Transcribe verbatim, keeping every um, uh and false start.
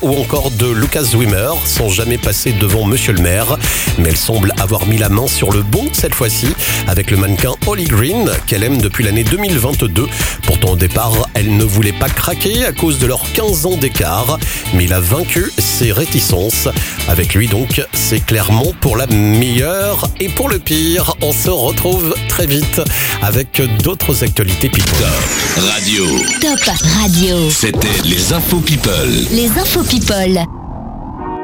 ou encore de Lucas Wimmer sont jamais passées devant Monsieur le maire. Mais elle semble avoir mis la main sur le bon cette fois-ci avec le mannequin Holly Green qu'elle aime depuis l'année deux mille vingt-deux. Pourtant au départ, elle ne voulait pas craquer à cause de leurs quinze ans d'écart. Mais il a vaincu ses réticences. Avec lui donc, c'est clairement pour la meilleure et pour le pire. On se retrouve très vite avec d'autres actualités people. Top Radio. Top Radio. C'était les infos people. Les infos people.